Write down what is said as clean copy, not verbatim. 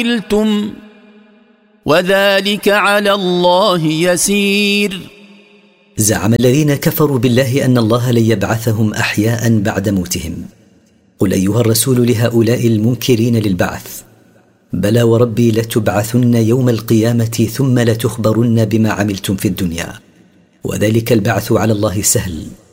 عملتم وذلك على الله يسير. زعم الذين كفروا بالله أن الله لن يبعثهم أحياء بعد موتهم. قل أيها الرسول لهؤلاء المنكرين للبعث: بلى وربي لتبعثن يوم القيامة ثم لتخبرن بما عملتم في الدنيا، وذلك البعث على الله سهل،